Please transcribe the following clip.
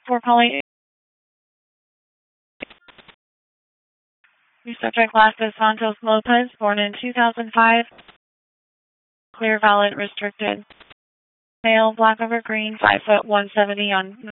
for calling. Your subject class is Santos Lopez, born in 2005. Clear, valid, restricted. Male, black over green, 5 foot 170 on